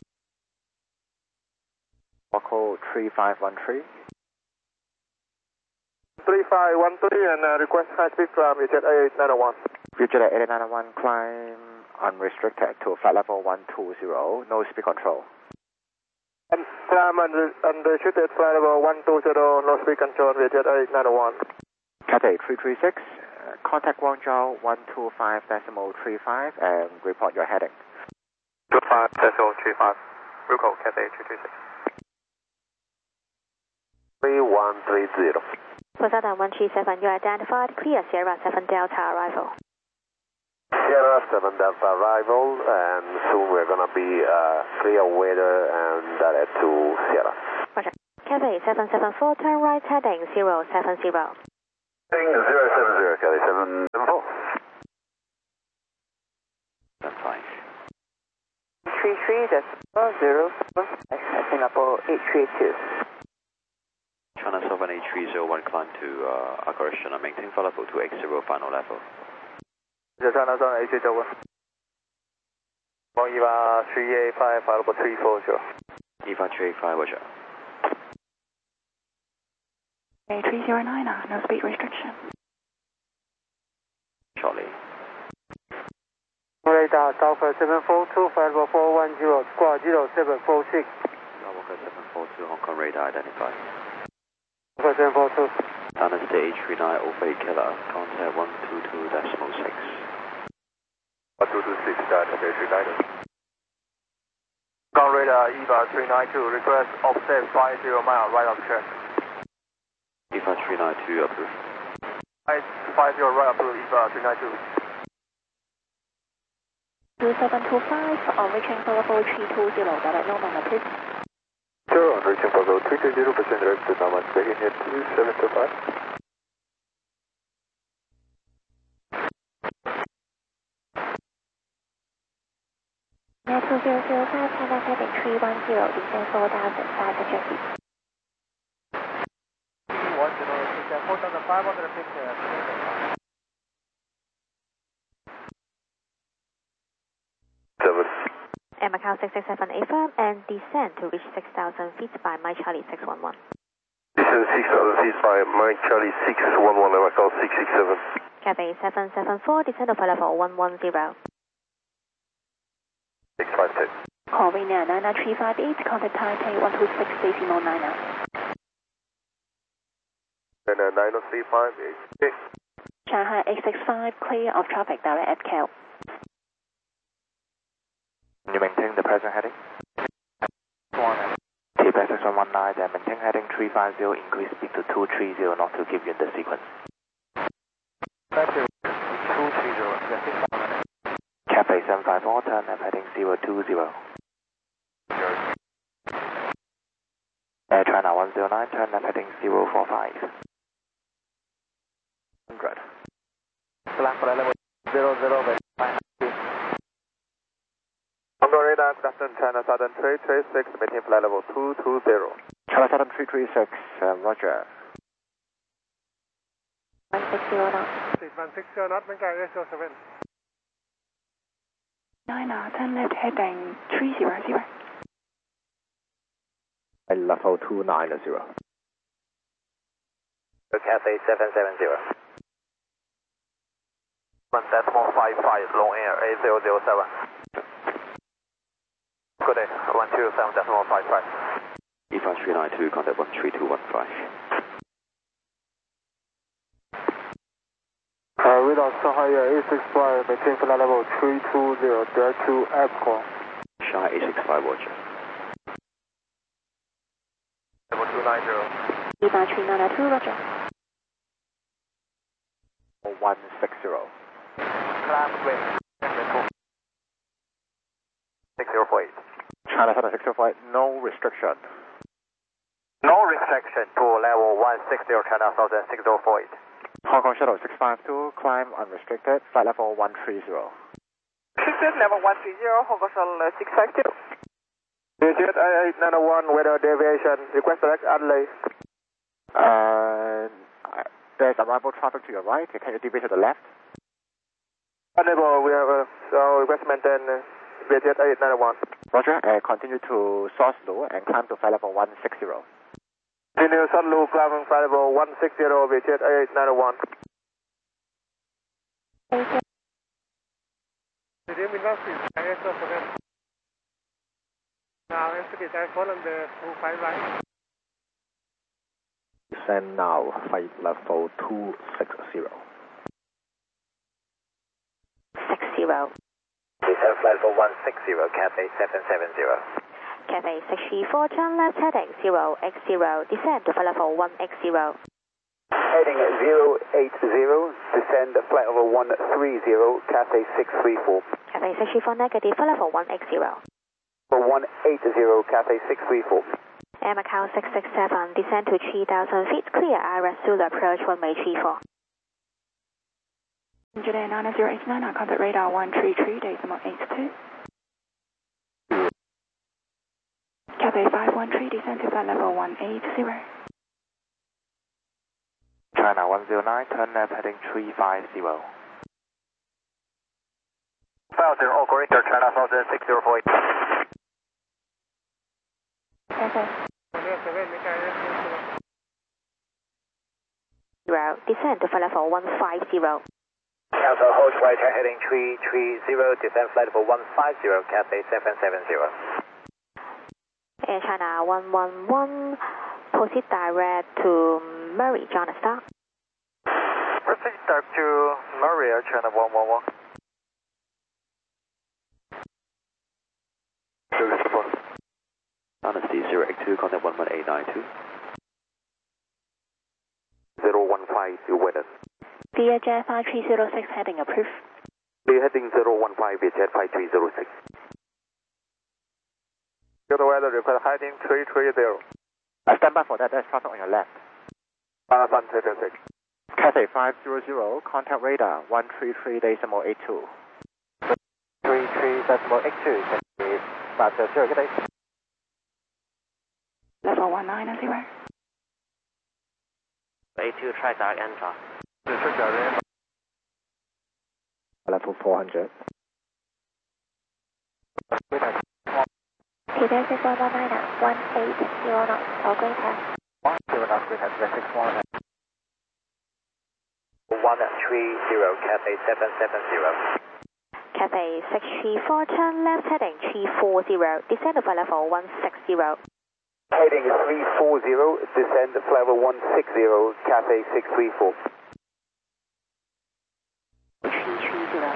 Local three five one three. three five one three and uh, request high speed climb, Viajet eight nine one. Viajet eight nine one, climb unrestricted to flight level one two zero, no speed control. And climb under, unrestricted flight level one two zero, no speed control, Viajet eight nine one. Cathay three three six, uh, contact Guangzhou one two five decimal three five and report your heading. two five decimal three five, Ruko, Cathay three three six. three one three zero. Poseidon one three seven, you identified, clear Sierra seven Delta arrival. Sierra seven Delta arrival, and soon we're going to be uh, clear weather and direct to Sierra. Roger. Cathay seven seven four, turn right heading zero seven zero. Heading zero seven zero, Cathay seven seven four. That's fine. three three, that's zero seven five, Singapore eight three two. China seven eight three zero one, climb to uh, Aggression and maintain flight level two X zero final level. China seven eight three zero one. Eva three eight five, flight level three four zero. Eva three eight five, roger. A three zero nine, no speed restriction. Charlie. Radar Alpha seven four two, flight level four one zero, squawk zero seven four six. Alpha seven four two, Hong Kong radar identified. Alpha seven four two. China stage three nine over eight killer, contact one two two decimal six. one two two six, China stage three nine. Hong Kong radar Eva three nine two, request offset five zero mile, right of check. Eva three nine two approved. five zero right approved, Eva three nine two. two seven two five, on reaching flight level three two zero, direct normal approved. Sure, on reaching flight level three two zero, percent direct to normal, taking it two seven two five. Net two zero zero five, China heading three one zero, descend four thousand five hundred feet. one zero, four thousand five hundred feet. Seven. And Macau six six seven A firm and descend to reach six thousand feet by Mike Charlie six one one. Descend six thousand feet by Mike Charlie six one one, Macau six six seven. Cathay seven seven four, descend to flight level one one zero. six five ten. Korea nine nine three five eight, contact Taipei one two six decimal nine nine. And uh, nine oh three five eight. Okay. Shanghai eight six five, clear of traffic direct at Cal. You maintain the present heading? T P six one one nine, then maintain heading three five zero, increase speed to two three zero not to keep you in the sequence. Thank you. two three zero, Cathay seven five four, turn left heading zero two zero. Air China one zero nine, turn left heading zero four five. one hundred. Flight level zero zero, five. Hong Kong radar, good afternoon, China Southern three three six, maintain flight level two two zero. China Southern three three six, uh, roger. one six zero knots. one six zero knots, Bangkok eight zero seven. China, turn left heading three zero zero. Level two nine zero. Cathay seven seven zero. one decimal five five, long air eight zero zero seven. Good day, one two seven decimal five five. Eva three nine two, contact one three two one five. Uh, radar Shanghai eight six five, maintain flight level three two zero, direct to Epcot. Shanghai eight six five, roger. Level two nine zero. Eva three nine two, roger. one six zero. Climb wind. six zero four eight. China Southern six zero five, no restriction. No restriction to level one six zero, China Southern six zero four eight. Hong Kong Shuttle six five two, climb unrestricted, flight level one three zero. Restricted level one three zero, Hong Kong Shuttle six five two. Vietjet A eight nine one, weather deviation, request direct Adelaide. Uh, there's arrival traffic to your right, can you deviate to the left? Unable, we have uh, so request maintain uh, Vietjet A eight nine one. Roger, uh, continue to source low and climb to flight level one six zero. Continue Sun Lu, climbing flight level one six zero, Vietjet A eight nine one. Now, execute airport on the two five right. Descend now, flight level two six zero. six zero. Descend flight level one six zero, Cathay seven seven zero. Cathay six three four, turn left heading zero X zero, descend to flight level one X zero. Heading zero eight zero, descend flight level one three zero, Cathay six three four. Cathay six three four negative, flight level one X zero. For one eight zero, Cathay six three four. Air Macau six six seven, descend to three thousand feet, clear I R S Zulu approach runway three four. Engineer nine zero eight nine, contact radar one three three, decimal eight two. Cathay five one three, descend to flight level one eight zero. China one zero nine, turn left heading three five zero. five zero, operator, China Southern six zero four eight. Okay. Zero, descend to flight level one five zero. Council hold right heading three three zero, descend flight level one five zero, Cathay seven seven zero. Air China one one one, proceed direct to Murray, John Star. Proceed direct to Murray, Air China one one one. Dynasty zero eight two, contact one one eight nine two. zero one five, you weather. Vietjet five three zero six, heading approved. Clear heading zero one five, Vietjet five three zero six. Good weather, request heading three three zero. I stand by for that, there's traffic on your left. Alasan three three six. Cathay five zero zero, contact radar one three three decimal eight two. three three decimal eight two, five zero zero, good day. Level one nine zero. eight two, try direct enter. Level four hundred. T D six one one nine, one eight zero knots, all green test. one zero knots, green test, six one. one three zero, Cathay seven seven zero. Cathay six three four, turn left heading three four zero, descend to flight level one six zero. Heading three four zero, descend to flight level one six zero, Cathay six three four. three three zero.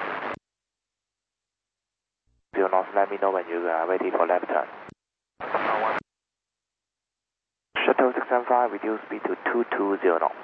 Do not let me know when you are ready for left turn. Shuttle six seven five, reduce speed to two two zero knots.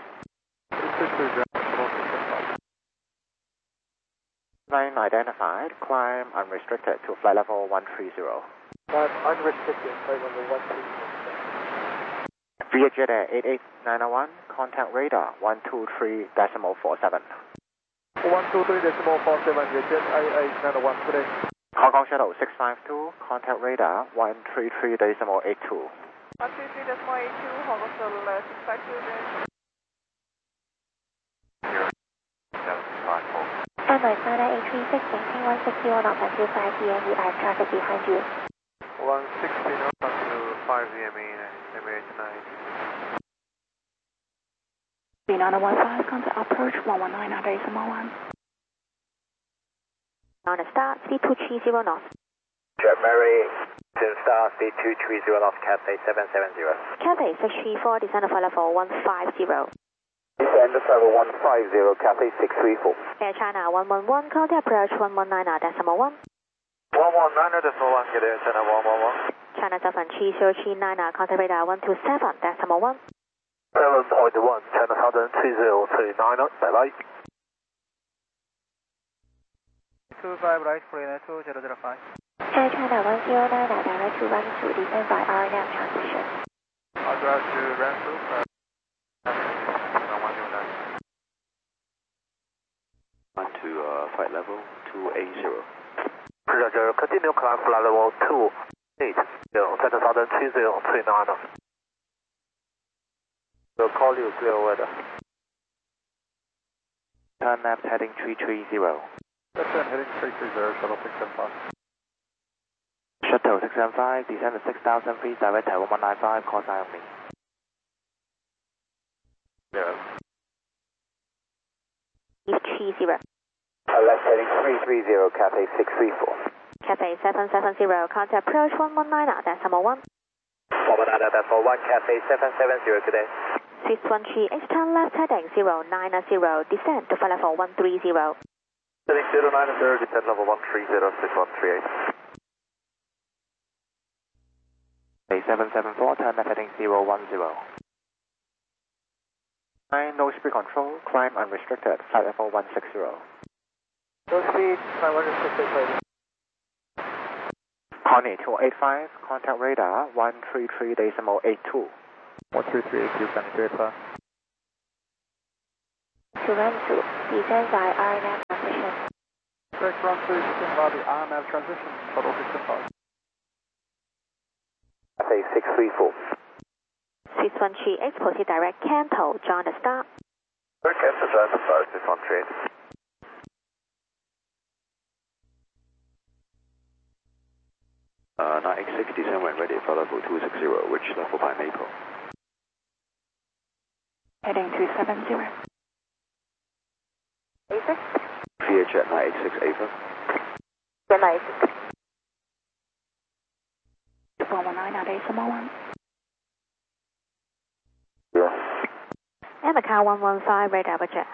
Line identified, climb unrestricted to flight level one three zero. Climb unrestricted, flight level one three zero. Vietjet Air eight eight nine one, contact radar one two three decimal four seven. one two three decimal four seven, Vietjet eight eight nine one, today. Hong Kong Shuttle six five two, contact radar one three three decimal eight two. one three three decimal eight two, Hong Kong Shuttle six five two. Emirates nine nine eight three six, maintain one six zero knots until five P M. We have traffic behind you. one sixty knots until five P M in Emirates nine. B nine one five, contact approach one one nine decimal one. On a start, speed two three zero knots. Jet Mary, Star, speed two three zero knots, Cathay seven seven zero. Cathay six three four, descend to flight level one five zero. Descend to flight level one five zero, Cathay six three four. Air China one one one, contact approach one one nine decimal one. one one nine decimal one, get Air China one one one. China seven three zero three nine, contact radar one two seven decimal one. seven point one, China Southern three zero three nine, bye bye. two five right, clear two zero zero five. Air China one zero nine, direct to run to descend by R N F transition. I'll drive to Ransu, uh, one zero nine. On to uh, flight level two eight zero. Roger, continue climb flight level two eight zero, China Southern three zero three nine. We'll call you clear weather. Turn left heading three three zero. Left turn heading three three zero, shuttle six seven five. Shuttle six seven five, descend to six thousand feet, direct to one one nine five, call sign only. Zero. three zero. Uh, left heading three three zero, Cathay six three four. Cathay seven seven zero, contact approach one one nine decimal one. one one nine decimal one, Cathay seven seven zero today. six one three, H turn left heading zero nine zero, descend to flight level one three zero. Heading zero nine zero, descend level one three zero, six one three eight. seven seven four, turn left heading zero one zero. nine, no speed control, climb unrestricted, flight level one six zero. No speed, climb unrestricted, please. Connie two eight five, contact radar one three three decimal eight two. one three three eight two, Connie two eight five. To run to descend by R N F transition. Correct, run through descend by the R N F transition, total system five. Cathay six three four. six one three X, proceed direct Canto, join the start. Canto, join the start, six one three. Uh, nine X six, descend when ready for level two six zero, which level by Maple. Heading two seven zero. Ava? Via jet nine X six, Ava. Jet nine X six. four one nine, decimal one. And Macau one one five, radar budget.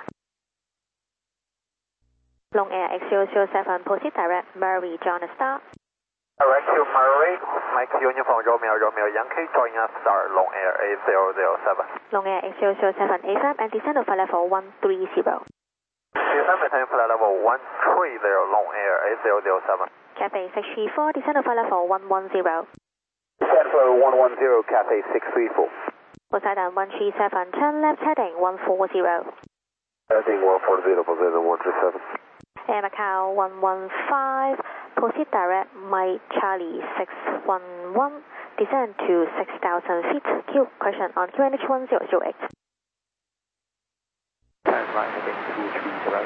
Long Air X zero zero seven, proceed direct Murray, join the start. Direct to Murray, Mike Uniform Romeo Romeo Yankee, join us start Long Air A zero zero seven. Long Air X zero zero seven, A F M and descend to flight level one three zero. Descend maintain flight level one three zero, Long Air A zero zero seven. Cathay six three four, descend to flight level one one zero. Descend for one one zero, Cathay six three four. Poseidon one three seven, turn left heading one four zero. Heading one four zero, Poseidon one three seven. Air Macau one one five, proceed direct Mike Charlie six one one, descend to six thousand feet. Q, question on Q N H one zero zero eight. Turn right heading two three zero.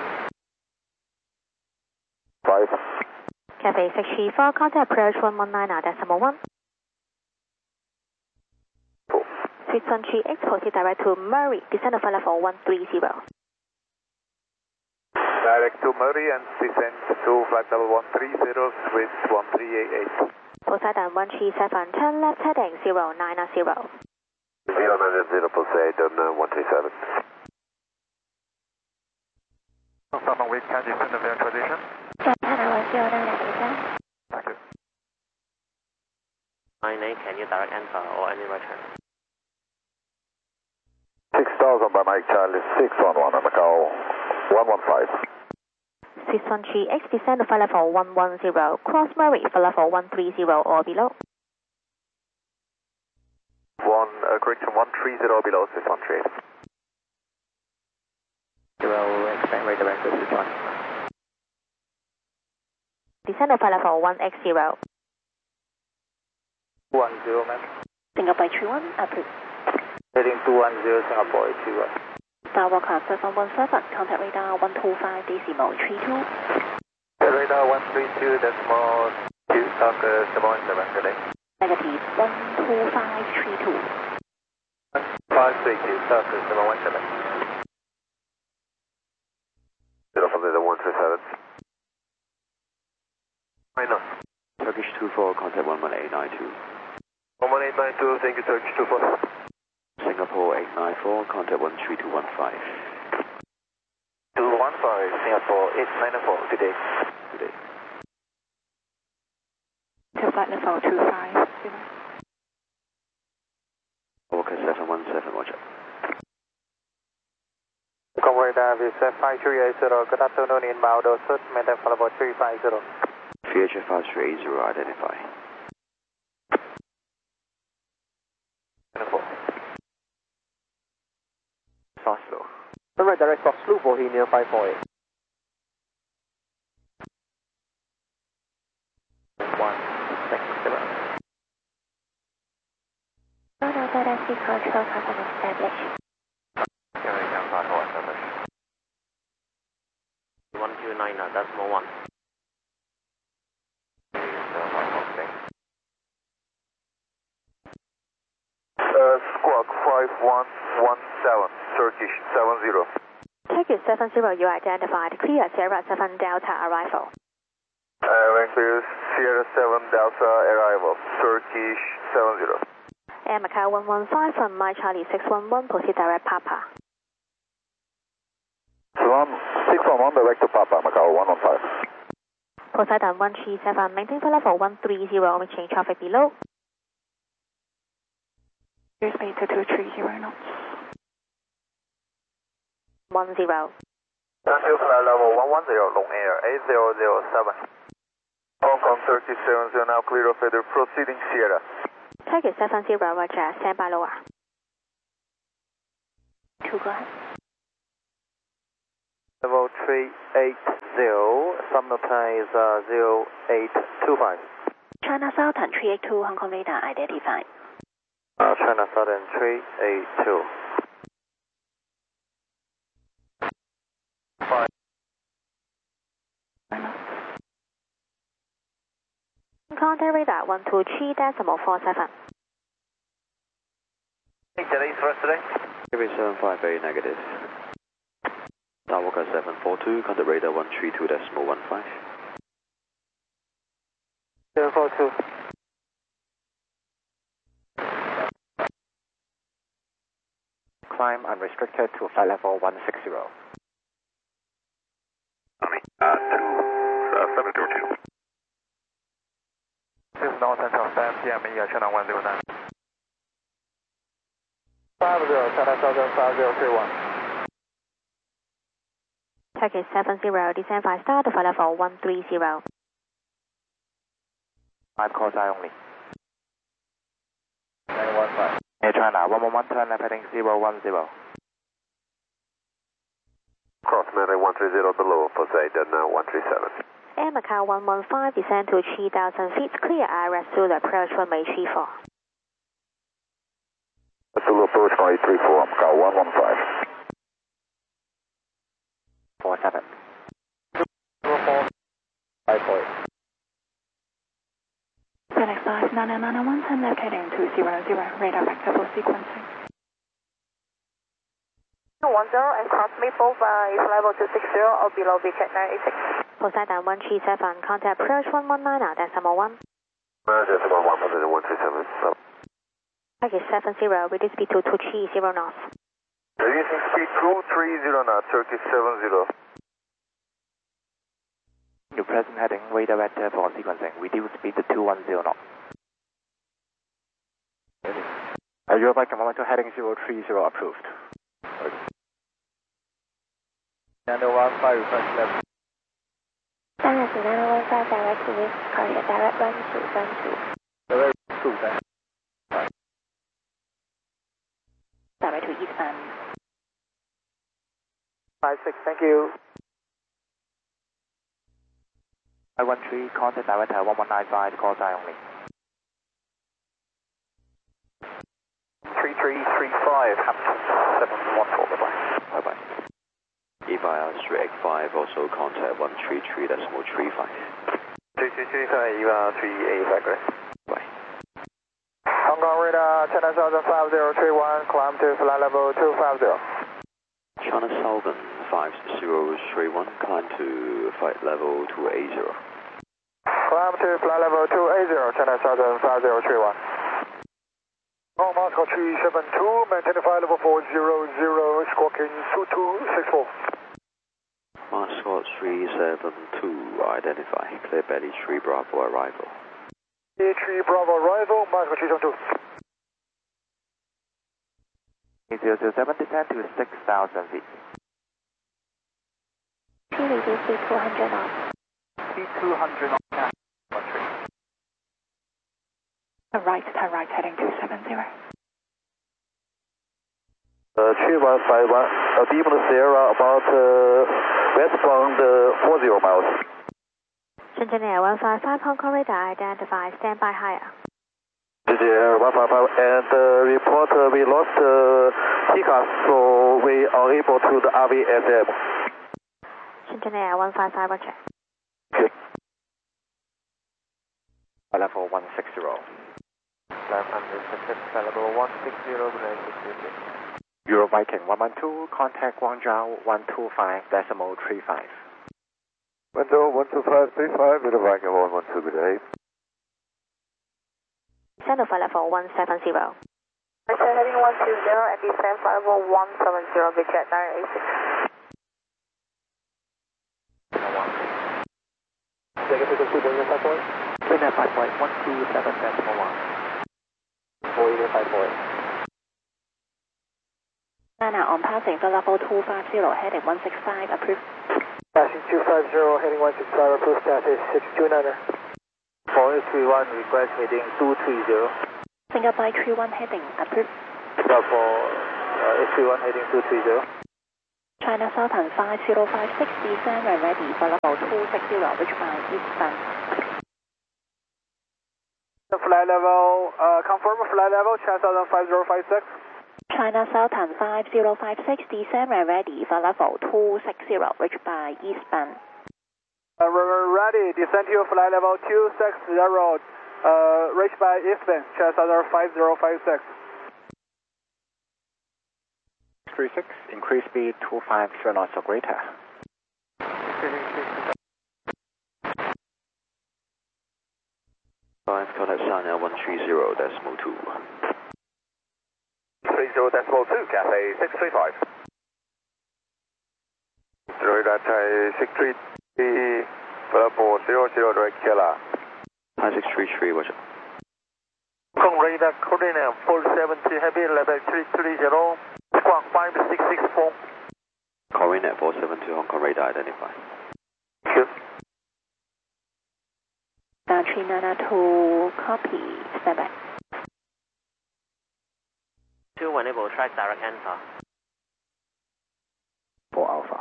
five. Cathay six three four, contact approach one one nine, decimal one. six one three X, proceed direct to Murray, descend to flight level one three zero. Direct to Murray and descend to flight level one three zero, switch one three eight eight. Poseidon one three seven, turn left heading zero nine zero. zero nine zero, Poseidon one three seven. Someone we can descend the vehicle position. Thank you. nine eight, can you direct enter or any return? six thousand by Mike Charlie, six one one, Macau one one five. six one three X, descend to flight level one one zero, cross Murray for level one three zero or below. One, uh, correction, one three zero below, six one three eight. Zero, expand radar angle to join. Descend to flight level one X zero. one zero, man. Singapore three one, approved. Heading two one zero, Singapore three one. Skywalker seven one seven, contact radar one two five decimal three two. Radar one three two decimal two, talk uh, seven one seven, good day. Negative one two five three two. five three two, talk uh, seven one seven. Zero from the one three seven. Minus. Turkish two four, contact one one eight nine two. one one eight nine two, thank you, Turkish two four. Singapore eight nine four, contact one three two one five. two one five, Singapore eight nine four, good day. Good day. To flight level two five zero. Walker seven one seven, roger. Convoy Davis five three eight zero, good afternoon, inbound Dorset, maintain flight level three five zero. V H F five three eight zero, identify. Oslo. Alright, direct Oslo for Helium five four eight. one six zero. No, no, that I see control has been established. Carrying down five four established. one two nine, decimal one. Uh, squawk five one one seven, Turkish seven zero. Turkish seven zero, you identified. Clear Sierra seven Delta arrival. Uh, clear Sierra seven Delta arrival, Turkish seven zero. Air Macau one one five from Mike Charlie six one one, proceed direct Papa. six one one, direct to Papa, Macau one one five. Poseidon one three seven, maintain flight level one three zero, reaching traffic below. Airspace to two three zero knots. one zero. Until flight level one one zero, Long Air A zero zero seven. Hong Kong Turkey seven zero, now clear of header, proceeding Sierra. Turkey seven zero, roger, stand by lower. Two, go ahead. Level three eight zero, summit time is uh, zero eight two five. China Southern three eight two, Hong Kong radar identified. Uh, China Southern three eight two. Five. Contact radar one two three decimal four seven. Hey, today's first today. Heavy seven five, very negative. Skywalker seven four two, contact radar one three two decimal one five. seven four two. Climb unrestricted to flight level one six zero. Army, uh, two, uh, seven two two. This is North Central, seven P M, yeah, China one zero nine. five zero, China Southern five zero three one. Turkey seven zero, descend five star to flight level one three zero. five calls I only. nine one five. Air China one one one, turn left heading zero one zero. Cross Mandarin one three zero below, Poseidon uh, one three seven. Air Macau one one five, descend to three thousand feet, clear I R S Zulu approach runway three four. Zulu approach runway three four, Macau one one five. four seven. five four. FedEx five nine nine one, turn left heading two zero zero, radar vectorable sequencing. one zero and cross Maple five, level two six zero or below VCAT nine eight six. Poseidon one three seven, contact approach one one nine now, decimal one. Uh, decimal one, Poseidon one three seven. Turkey seven zero, reduce speed to two three zero knots. Reducing speed two three zero knots, Turkey seven zero. Your present heading, radar vector for sequencing, reduce speed to two one zero knots. Uh, Europe Viking one one two heading zero three zero approved. Nano one five, request left. China Nano one five, direct to this, Korea, direct one two one two. Direct two, then. Direct to eastbound. five six, thank you. I one three, contact director one one nine five, calls I only. three three three five, Hampton seven one four, bye bye. Bye bye. E V I R three eight five, also contact one three three decimal three five. three three three five, E V I R three eight five, right? Bye. Hong Kong radar, China Southern five zero three one, climb to flight level two five zero. China Southern five zero three one, climb to flight level two eight zero. Climb to flight level two eight zero, China Southern five zero three one. Oh, Moscow three seven two, maintain flight level four zero zero, squawking two two six four. Moscow three seven two, identify, clear belly three Bravo arrival. three Bravo arrival, Moscow three seven two. zero zero seven, descend to six thousand feet. P reduce speed two hundred knots. Speed two hundred knots. Right, turn right heading two seven zero. Uh, three one five one, uh, beam to Sierra about uh, westbound uh, four zero miles. Shenzhen Air one five five, Hong Kong radar identify, stand by higher. Shenzhen Air one five five, and uh, report uh, we lost uh, P C A S, so we are unable to the R V S M. Shenzhen Air one five five, roger. Okay. Level one six zero. Climb unrestricted, flight level one six zero, below six zero. Euro Viking one one two, contact Guangzhou one two five decimal three five. one two one two five three five, Euro Viking one one two, good day. Send to flight level one seven zero. Roger, heading one two zero and descend flight level one seven zero, VCAT nine eight six. Take a two point five four. Clear net five point one two seven decimal one. four eight five four. Nana on passing for level two five zero, heading one six five, approved. Passing two five zero, heading one six five, approved, status six two niner. four eight three one, request heading two three zero. Singapore three one heading, approved. For uh, eight three one heading two three zero. China Southern five zero five six, descend and ready for level two sixty, which by eastbound. The flight level, uh, confirm flight level, China Southern five zero five six. China Southern five zero five six, descend and ready for level two sixty, which by eastbound. Uh, ready, descend to flight level two sixty, uh, reach by eastbound, China Southern five zero five six. three six, increase speed two five zero knots or greater. Five, contact Sanya one three zero decimal two. three zero decimal two, Cathay six three five. Zero Cathay six three three, Bravo zero zero direct Kela. Hi six three three, watch out. Kong radar coordinate four seven two, heavy level three three zero, squawk five six six four. Coordinate four seven two, Hong Kong radar identified. Sure. three nine two, copy, stand by. two enable track direct enter. For Alpha.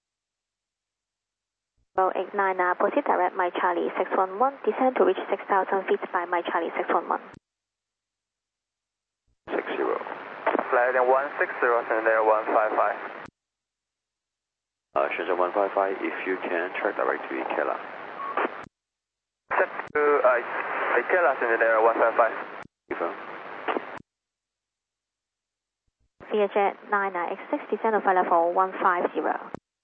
Well, eight nine, uh, proceed direct Mike Charlie six one one, descend to reach six thousand feet by Mike Charlie six one one. six zero. Flight one six zero, send there one five five. Uh, Shenzhen one five five, if you can, track direct to Ikela. Set to uh, Ikela, send there one five five. Confirm. Vietjet nine nine X six, descend to flight level one five zero.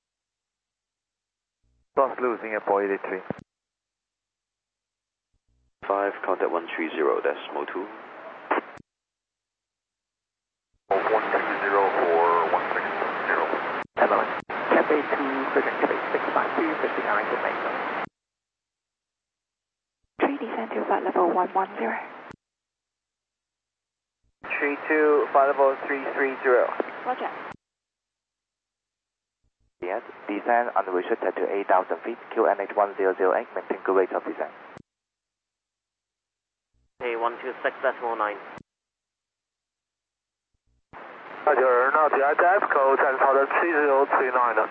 Cross Blue, Singapore eighty-three. five, contact one three zero decimal two. one three zero for one six zero. Hello. Cathay two, trajectory six five two, fifty nine to Mesa. three, descend to flight level one one zero. three two, flight level three three zero. Roger. Yes, descend unrestricted to eight thousand feet, Q N H one zero zero eight, maintain good rate of descent. Hey, one two six decimal nine. Roger, now the I D F code and powder three zero three nine.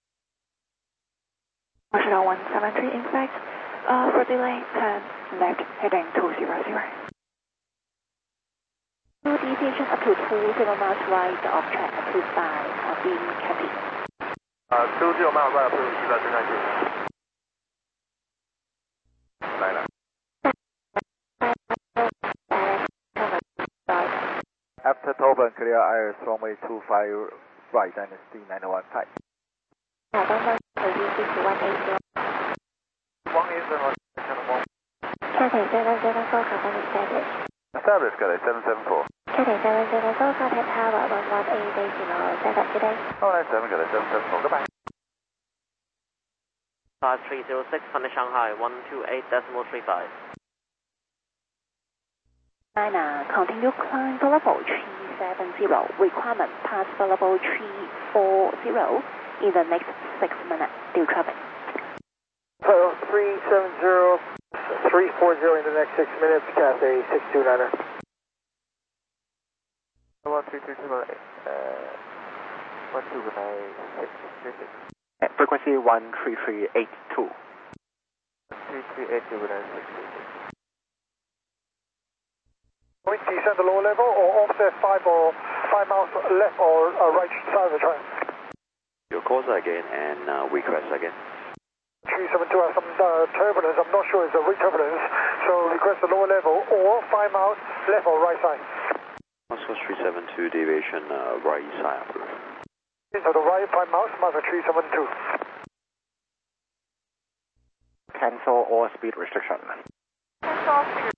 Marshall one seven three, inspect. Uh, for delay, turn left, heading two zero zero. Two deviation up to two zero miles right of track, approved by uh, being cabin. Uh, two zero miles right, approved by two ninety. Nine. After Tobin, clear air, runway two five right, and C nine one five. one one eight zero. One is the Cathay seven seven four, confirm established. Established, Cathay seven seven four. Cathay seven seven four, contact tower one one eight decimal seven today. Oh, nine seven, Cathay seven seven four, goodbye. five three zero six, contact Shanghai one two eight decimal three five. China, continue climb for level three seven zero. Requirement pass for level three four zero in the next six minutes. Still traffic. So three seven zero, three four zero in the next six minutes. Cathay six two niner. One three three two eight. Uh, one two nine six three six. Frequency one three three eight two. Three three eight two nine six three six. We descend the lower level or offset five or five miles left or uh, right side of the train. Your calls again and uh, request again. three seven two has some uh, turbulence. I'm not sure it's a re-turbulence. So request the lower level or five miles left or right side. Moscow three seven two, deviation uh, right side approved. Into the right five miles, Moscow three seven two. Cancel all speed restriction. Cancel speed